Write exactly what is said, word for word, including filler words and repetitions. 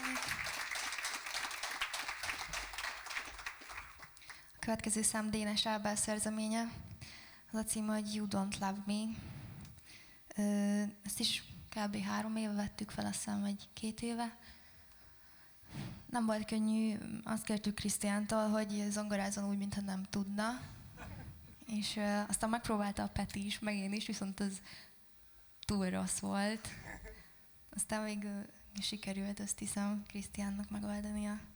A következő szám Dénes Ábel szerzeménye. Az a címe, hogy You Don't Love Me. Ezt is kb. három éve vettük fel, azt hiszem, vagy két éve. Nem volt könnyű, azt kértük Krisztiántól, hogy zongorázzon úgy, mintha nem tudna. És uh, aztán megpróbálta a Peti is, meg én is, viszont az túl rossz volt. Aztán még uh, sikerült, azt hiszem, Krisztiánnak megoldania.